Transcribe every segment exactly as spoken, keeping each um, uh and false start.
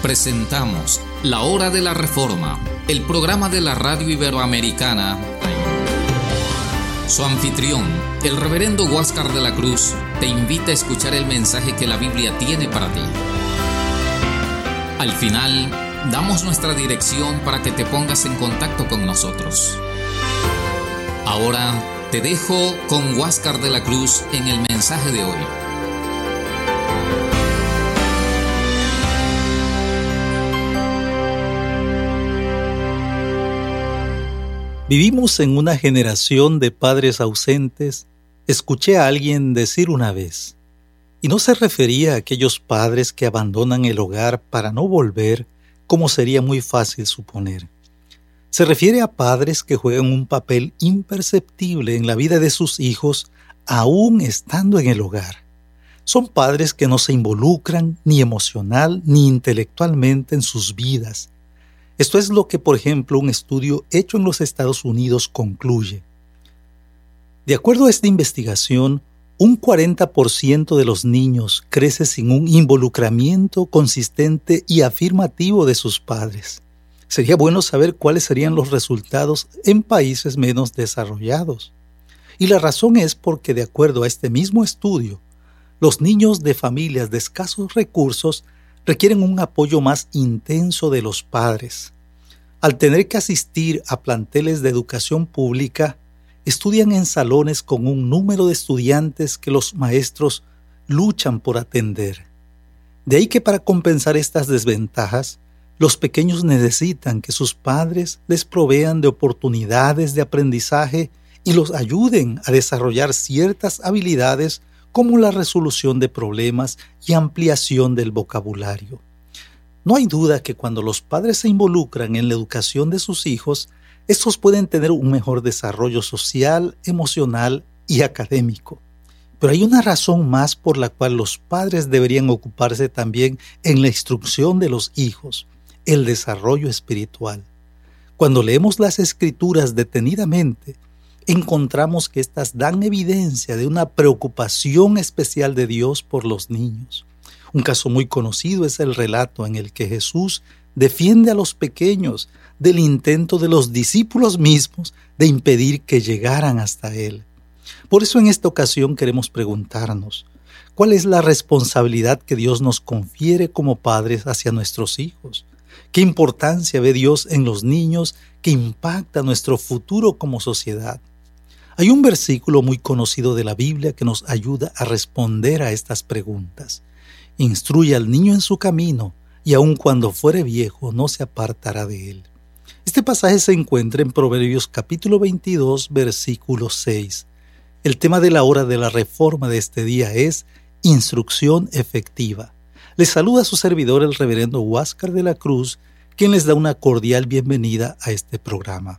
Presentamos La Hora de la Reforma, el programa de la radio iberoamericana. Su anfitrión, el reverendo Huáscar de la Cruz, te invita a escuchar el mensaje que la Biblia tiene para ti. Al final, damos nuestra dirección para que te pongas en contacto con nosotros. Ahora, te dejo con Huáscar de la Cruz en el mensaje de hoy. Vivimos en una generación de padres ausentes. Escuché a alguien decir una vez, y no se refería a aquellos padres que abandonan el hogar para no volver, como sería muy fácil suponer. Se refiere a padres que juegan un papel imperceptible en la vida de sus hijos, aún estando en el hogar. Son padres que no se involucran ni emocional ni intelectualmente en sus vidas. Esto es lo que, por ejemplo, un estudio hecho en los Estados Unidos concluye. De acuerdo a esta investigación, un cuarenta por ciento de los niños crece sin un involucramiento consistente y afirmativo de sus padres. Sería bueno saber cuáles serían los resultados en países menos desarrollados. Y la razón es porque, de acuerdo a este mismo estudio, los niños de familias de escasos recursos requieren un apoyo más intenso de los padres. Al tener que asistir a planteles de educación pública, estudian en salones con un número de estudiantes que los maestros luchan por atender. De ahí que para compensar estas desventajas, los pequeños necesitan que sus padres les provean de oportunidades de aprendizaje y los ayuden a desarrollar ciertas habilidades como la resolución de problemas y ampliación del vocabulario. No hay duda que cuando los padres se involucran en la educación de sus hijos, estos pueden tener un mejor desarrollo social, emocional y académico. Pero hay una razón más por la cual los padres deberían ocuparse también en la instrucción de los hijos, el desarrollo espiritual. Cuando leemos las Escrituras detenidamente, encontramos que éstas dan evidencia de una preocupación especial de Dios por los niños. Un caso muy conocido es el relato en el que Jesús defiende a los pequeños del intento de los discípulos mismos de impedir que llegaran hasta Él. Por eso en esta ocasión queremos preguntarnos, ¿cuál es la responsabilidad que Dios nos confiere como padres hacia nuestros hijos? ¿Qué importancia ve Dios en los niños que impacta nuestro futuro como sociedad? Hay un versículo muy conocido de la Biblia que nos ayuda a responder a estas preguntas. Instruye al niño en su camino, y aun cuando fuere viejo no se apartará de él. Este pasaje se encuentra en Proverbios capítulo veintidós, versículo seis. El tema de la hora de la reforma de este día es instrucción efectiva. Les saluda su servidor, el reverendo Huáscar de la Cruz, quien les da una cordial bienvenida a este programa.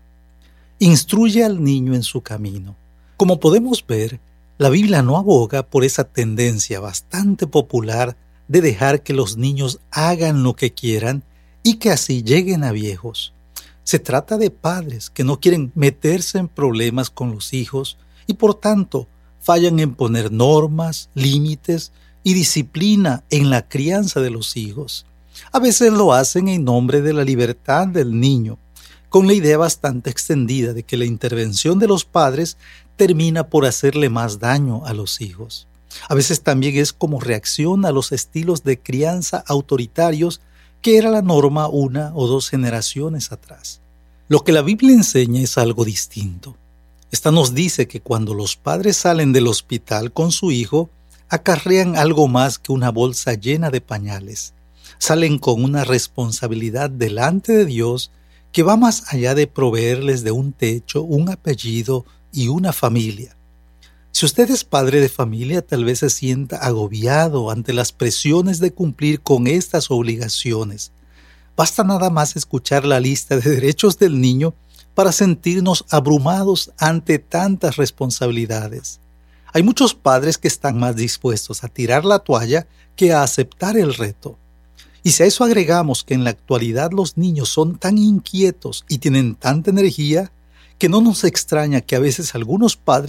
Instruye al niño en su camino. Como podemos ver, la Biblia no aboga por esa tendencia bastante popular de dejar que los niños hagan lo que quieran y que así lleguen a viejos. Se trata de padres que no quieren meterse en problemas con los hijos y por tanto fallan en poner normas, límites y disciplina en la crianza de los hijos. A veces lo hacen en nombre de la libertad del niño, con la idea bastante extendida de que la intervención de los padres termina por hacerle más daño a los hijos. A veces también es como reacción a los estilos de crianza autoritarios que era la norma una o dos generaciones atrás. Lo que la Biblia enseña es algo distinto. Esta nos dice que cuando los padres salen del hospital con su hijo, acarrean algo más que una bolsa llena de pañales. Salen con una responsabilidad delante de Dios que va más allá de proveerles de un techo, un apellido y una familia. Si usted es padre de familia, tal vez se sienta agobiado ante las presiones de cumplir con estas obligaciones. Basta nada más escuchar la lista de derechos del niño para sentirnos abrumados ante tantas responsabilidades. Hay muchos padres que están más dispuestos a tirar la toalla que a aceptar el reto. Y si a eso agregamos que en la actualidad los niños son tan inquietos y tienen tanta energía, que no nos extraña que a veces algunos padres